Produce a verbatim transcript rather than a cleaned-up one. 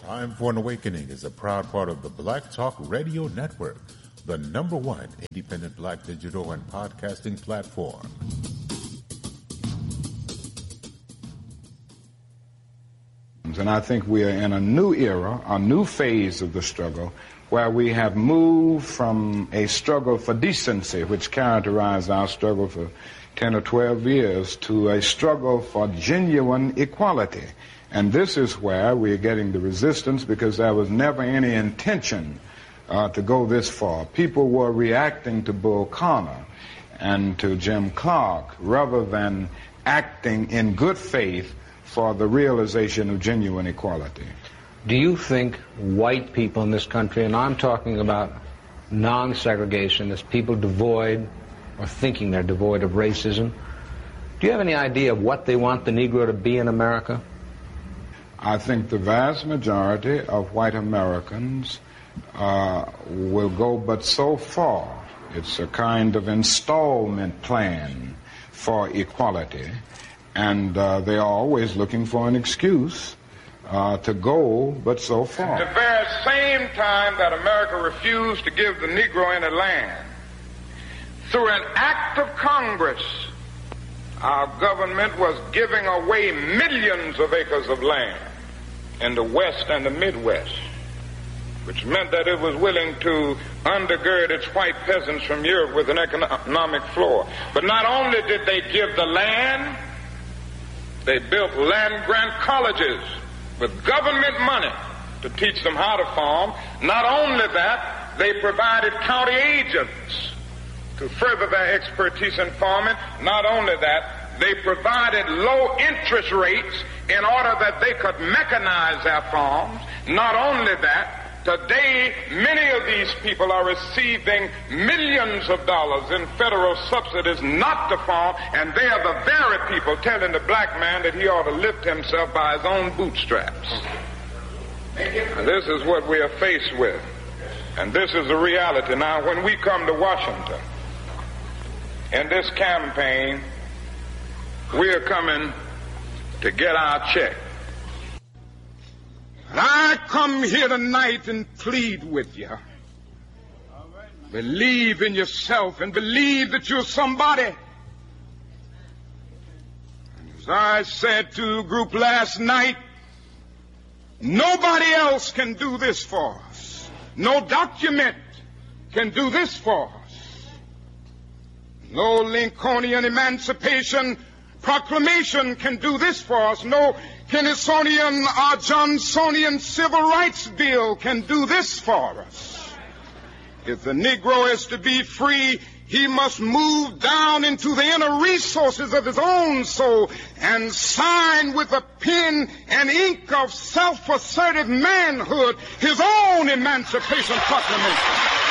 Time for an Awakening is a proud part of the Black Talk Radio Network, the number one independent black digital and podcasting platform. And I think we are in a new era, a new phase of the struggle, where we have moved from a struggle for decency, which characterized our struggle for ten or twelve years, to a struggle for genuine equality. And this is where we're getting the resistance, because there was never any intention uh, to go this far. People were reacting to Bull Connor and to Jim Clark rather than acting in good faith for the realization of genuine equality. Do you think white people in this country, and I'm talking about non-segregationists, people devoid or thinking they're devoid of racism, do you have any idea of what they want the Negro to be in America? I think the vast majority of white Americans uh, will go but so far. It's a kind of installment plan for equality, and uh, they are always looking for an excuse uh, to go but so far. At the very same time that America refused to give the Negro any land, through an act of Congress, our government was giving away millions of acres of land in the West and the Midwest, which meant that it was willing to undergird its white peasants from Europe with an economic floor. But not only did they give the land, they built land-grant colleges with government money to teach them how to farm. Not only that, they provided county agents to further their expertise in farming. Not only that, they provided low interest rates in order that they could mechanize their farms. Not only that, today many of these people are receiving millions of dollars in federal subsidies not to farm, and they are the very people telling the black man that he ought to lift himself by his own bootstraps. And this is what we are faced with, and this is the reality. Now, when we come to Washington in this campaign, we are coming to get our check. And I come here tonight and plead with you. Believe in yourself and believe that you're somebody. And as I said to a group last night, nobody else can do this for us. No document can do this for us. No Lincolnian Emancipation Proclamation can do this for us. No Kennysonian or Johnsonian Civil Rights Bill can do this for us. If the Negro is to be free, he must move down into the inner resources of his own soul and sign with a pen and ink of self-assertive manhood his own Emancipation Proclamation.